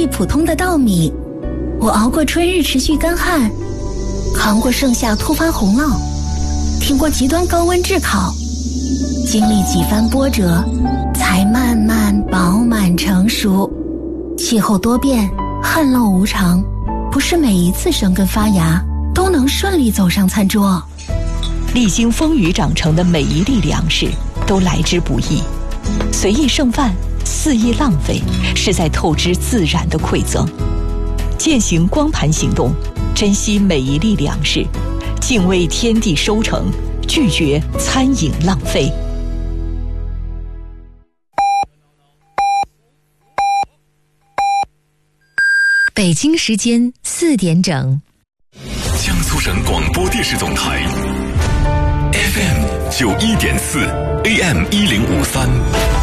力普通的稻米，我熬过春日持续干旱，扛过盛夏突发洪涝，挺过极端高温炙烤，经历几番波折，才慢慢饱满成熟。气候多变，旱涝无常，不是每一次生根发芽都能顺利走上餐桌。 历经风雨长成的每一粒粮食都来之不易，随意剩饭，肆意浪费，是在透支自然的馈赠。践行光盘行动，珍惜每一粒粮食，敬畏天地收成，拒绝餐饮浪费。 北京时间4点整， 江苏省广播电视总台 FM 91.4 AM 1053。